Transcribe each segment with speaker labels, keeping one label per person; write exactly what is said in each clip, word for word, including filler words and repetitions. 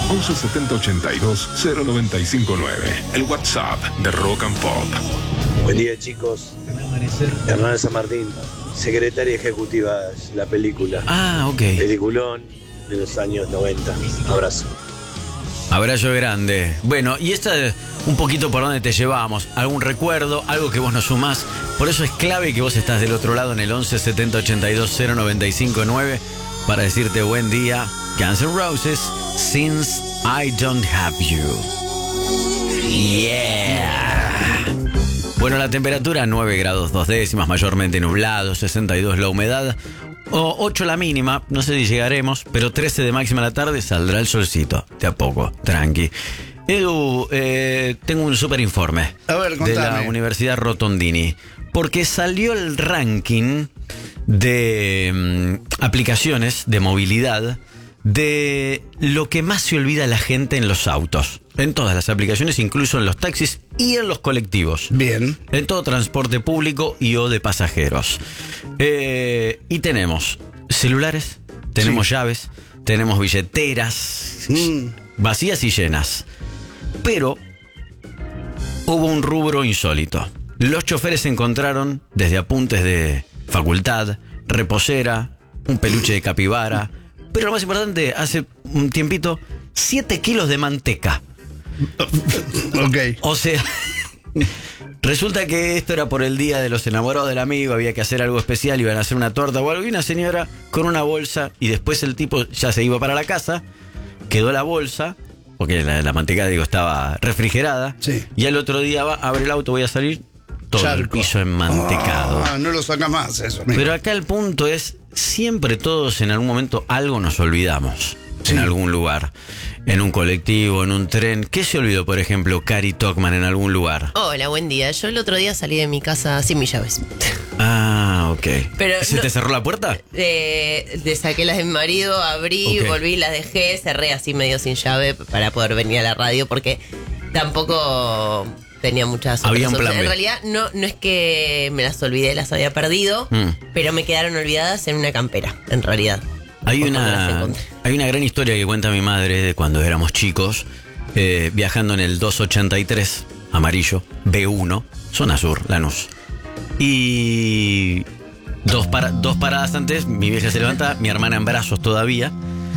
Speaker 1: once setenta ochenta y dos cero noventa y cinco nueve. El WhatsApp de Rock and Pop.
Speaker 2: Buen día, chicos. Hernán San Martín, secretaria ejecutiva de la película.
Speaker 3: Ah, ok.
Speaker 2: Peliculón de los años noventa. Abrazo.
Speaker 3: Abrazo grande. Bueno, y esta es un poquito por dónde te llevamos. ¿Algún recuerdo? ¿Algo que vos nos sumás? Por eso es clave que vos estás del otro lado en el once setenta ochenta y dos cero noventa y cinco nueve para decirte buen día. Guns N' Roses, Since I Don't Have You. Yeah. Bueno, la temperatura nueve grados dos décimas, mayormente nublado, sesenta y dos la humedad, o ocho la mínima, no sé si llegaremos, pero trece de máxima la tarde, saldrá el solcito, de a poco, tranqui. Edu, eh, tengo un súper informe
Speaker 4: a ver,
Speaker 3: de la
Speaker 4: contame.
Speaker 3: Universidad Rotondini, porque salió el ranking de mm, aplicaciones de movilidad de lo que más se olvida la gente en los autos. En todas las aplicaciones, incluso en los taxis y en los colectivos.
Speaker 4: Bien.
Speaker 3: En todo transporte público y o de pasajeros. Eh, y tenemos celulares, tenemos
Speaker 4: Sí.
Speaker 3: llaves, tenemos billeteras,
Speaker 4: Mm.
Speaker 3: vacías y llenas. Pero hubo un rubro insólito. Los choferes encontraron desde apuntes de facultad, reposera, un peluche de capibara, pero lo más importante, hace un tiempito, siete kilos de manteca.
Speaker 4: Ok.
Speaker 3: O sea, resulta que esto era por el día de los enamorados del amigo, había que hacer algo especial, iban a hacer una torta o algo, y una señora con una bolsa, y después el tipo ya se iba para la casa, quedó la bolsa, porque la, la manteca, digo, estaba refrigerada,
Speaker 4: Sí.
Speaker 3: y al otro día va, abre el auto, voy a salir, todo el
Speaker 4: Charco.
Speaker 3: piso enmantecado.
Speaker 4: Ah, no lo sacas más eso. amigo.
Speaker 3: Pero acá el punto es, siempre todos en algún momento algo nos olvidamos.
Speaker 4: Sí.
Speaker 3: En algún lugar. En un colectivo, en un tren. ¿Qué se olvidó, por ejemplo, Cari Tocman en algún lugar?
Speaker 5: Hola, buen día. Yo el otro día salí de mi casa sin mis llaves.
Speaker 3: Ah, ok.
Speaker 5: Pero
Speaker 3: ¿Se
Speaker 5: no-
Speaker 3: te cerró la puerta?
Speaker 5: Eh, le saqué las de mi marido, abrí,
Speaker 3: Ok.
Speaker 5: volví, las dejé, cerré así medio sin llave para poder venir a la radio porque tampoco tenía muchas
Speaker 3: Había
Speaker 5: otras
Speaker 3: un plan
Speaker 5: opciones. En
Speaker 3: B.
Speaker 5: realidad no, no es que me las olvidé, las había perdido,
Speaker 3: Mm.
Speaker 5: pero me quedaron olvidadas en una campera, en realidad.
Speaker 3: Hay
Speaker 5: Por cuando las
Speaker 3: una,
Speaker 5: encontré.
Speaker 3: hay una gran historia que cuenta mi madre de cuando éramos chicos, eh, viajando en el doscientos ochenta y tres, amarillo, B uno, zona sur, Lanús. Y dos, para- dos paradas antes, mi vieja se levanta, mi hermana en brazos todavía,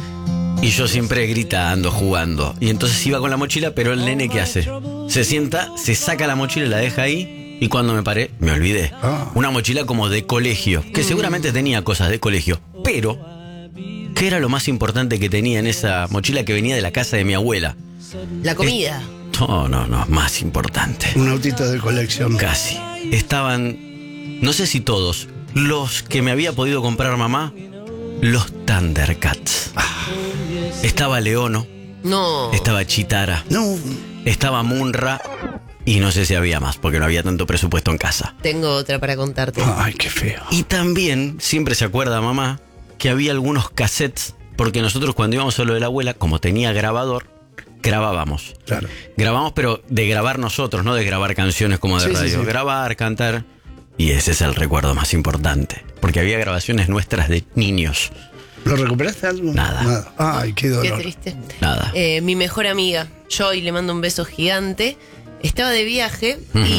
Speaker 3: y yo siempre gritando, jugando. Y entonces iba con la mochila, pero el nene, ¿qué hace? Se sienta, se saca la mochila y la deja ahí, y cuando me paré, me olvidé.
Speaker 4: Ah.
Speaker 3: Una mochila como de colegio, que seguramente tenía cosas de colegio, pero ¿qué era lo más importante que tenía en esa mochila que venía de la casa de mi abuela?
Speaker 5: La comida.
Speaker 3: No, no, no, más importante.
Speaker 4: Un autito de colección.
Speaker 3: Casi. Estaban, no sé si todos, los que me había podido comprar mamá, los Thundercats. Estaba Leono,
Speaker 5: No.
Speaker 3: estaba Chitara,
Speaker 4: No.
Speaker 3: estaba Munra y no sé si había más, porque no había tanto presupuesto en casa.
Speaker 5: Tengo otra para contarte.
Speaker 4: Ay, qué feo.
Speaker 3: Y también, siempre se acuerda mamá, que había algunos cassettes, porque nosotros cuando íbamos a lo de la abuela, como tenía grabador, grabábamos.
Speaker 4: Claro.
Speaker 3: Grabamos, pero de grabar nosotros, no de grabar canciones como de
Speaker 4: Sí, sí,
Speaker 3: radio.
Speaker 4: sí.
Speaker 3: Grabar, cantar. Y ese es el recuerdo más importante. Porque había grabaciones nuestras de niños.
Speaker 4: ¿Lo recuperaste algo?
Speaker 3: Nada.
Speaker 4: Ay, qué
Speaker 5: Qué
Speaker 4: dolor.
Speaker 5: triste.
Speaker 3: Nada.
Speaker 5: Eh, mi mejor amiga, yo, y le mando un beso gigante, estaba de viaje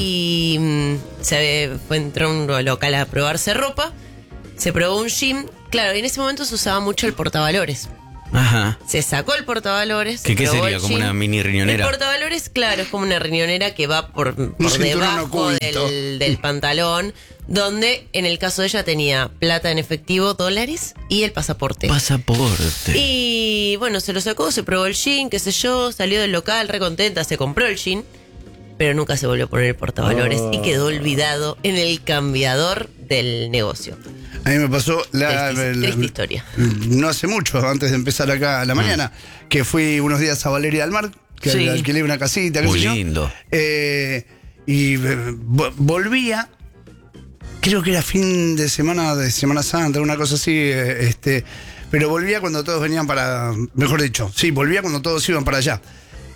Speaker 5: y mm, se fue, entró a un local a probarse ropa, se probó un jean. Claro, y en ese momento se usaba mucho el portavalores.
Speaker 3: Ajá.
Speaker 5: Se sacó el portavalores.
Speaker 3: ¿Qué, qué
Speaker 5: probó
Speaker 3: sería?
Speaker 5: el
Speaker 3: ¿Como
Speaker 5: jean.
Speaker 3: una mini riñonera?
Speaker 5: El portavalores, claro, es como una riñonera que va por, por
Speaker 4: cinturón
Speaker 5: debajo
Speaker 4: oculto.
Speaker 5: del, del pantalón, donde en el caso de ella tenía plata en efectivo, dólares y el pasaporte.
Speaker 3: Pasaporte.
Speaker 5: Y bueno, se lo sacó, se probó el jean, qué sé yo, salió del local re contenta, se compró el jean, pero nunca se volvió a poner el portavalores y quedó olvidado en el cambiador del negocio.
Speaker 4: A mí me pasó la,
Speaker 5: Triste-
Speaker 4: el-
Speaker 5: triste historia.
Speaker 4: no hace mucho, antes de empezar acá a la mañana, que fui unos días a Valeria del Mar, que
Speaker 3: Sí.
Speaker 4: alquilé una casita, qué
Speaker 3: Muy
Speaker 4: sé yo.
Speaker 3: lindo.
Speaker 4: Eh, y eh, vo- volvía, creo que era fin de semana, de Semana Santa, una cosa así, eh, este, pero volvía cuando todos venían para, mejor dicho, sí, volvía cuando todos iban para allá.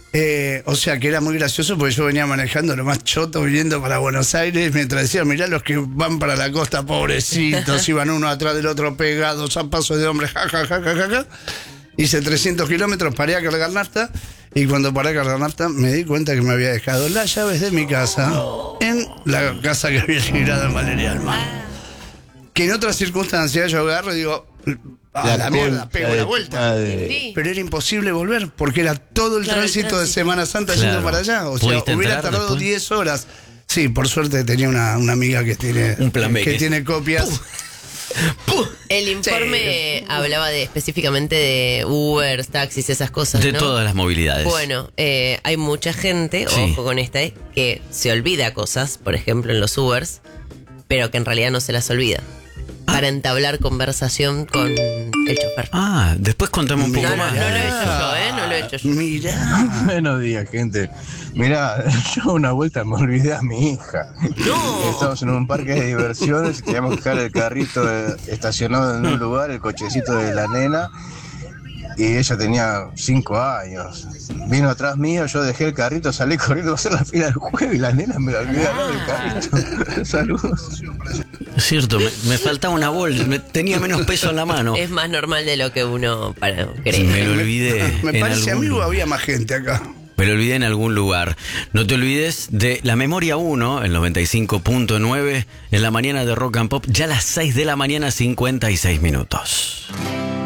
Speaker 4: Eh, o sea que era muy gracioso porque yo venía manejando lo más choto, viniendo para Buenos Aires, mientras decían, mirá los que van para la costa, pobrecitos, iban uno atrás del otro pegados a paso de hombres, ja, ja, ja, ja, ja, ja. Hice trescientos kilómetros, paré a cargar nafta. Y cuando paré a cargar nafta, me di cuenta que me había dejado las llaves de mi casa en la casa que había girado en Valeria del Mar. Que en otras circunstancias yo agarro y digo, a la, la mierda, pego la vuelta. De...
Speaker 5: Sí.
Speaker 4: Pero era imposible volver porque era todo el
Speaker 5: Claro, el
Speaker 4: tránsito,
Speaker 5: tránsito
Speaker 4: de Semana Santa
Speaker 3: Claro.
Speaker 4: yendo para allá. O sea,
Speaker 3: ¿Pudiste
Speaker 4: hubiera
Speaker 3: entrar
Speaker 4: tardado
Speaker 3: después?
Speaker 4: diez horas. Sí, por suerte tenía una, una amiga que tiene,
Speaker 3: Un plan B,
Speaker 4: que
Speaker 3: que-
Speaker 4: tiene copias.
Speaker 5: El informe hablaba de específicamente de Uber, taxis, esas cosas,
Speaker 3: De
Speaker 5: ¿no?
Speaker 3: todas las movilidades.
Speaker 5: Bueno, eh, hay mucha gente,
Speaker 3: Sí.
Speaker 5: ojo con esta, eh, que se olvida cosas, por ejemplo en los Ubers, pero que en realidad no se las olvida. Para entablar conversación con el chofer.
Speaker 3: Ah, después contame un poco
Speaker 5: No, no,
Speaker 3: más.
Speaker 5: no lo he hecho yo, ¿eh? No lo he hecho yo.
Speaker 4: Mirá.
Speaker 6: Buenos días, gente. Mirá, yo una vuelta me olvidé a mi hija.
Speaker 5: No.
Speaker 6: Estamos en un parque de diversiones y teníamos que dejar el carrito eh, estacionado en un lugar, el cochecito de la nena, y ella tenía cinco años. Vino atrás mío, yo dejé el carrito, salí corriendo a hacer la fila del juego y la nena me la olvidé al lado del carrito. Saludos.
Speaker 3: Es cierto, me, me faltaba una bolsa, me- tenía menos peso en la mano.
Speaker 5: Es más normal de lo que uno para, cree.
Speaker 3: Me lo olvidé.
Speaker 4: Me
Speaker 3: en
Speaker 4: parece a
Speaker 3: algún
Speaker 4: mí o
Speaker 3: lugar.
Speaker 4: había más gente acá.
Speaker 3: Me lo olvidé en algún lugar. No te olvides de La Memoria uno, el noventa y cinco punto nueve, en la mañana de Rock and Pop, ya a las seis de la mañana, cincuenta y seis minutos.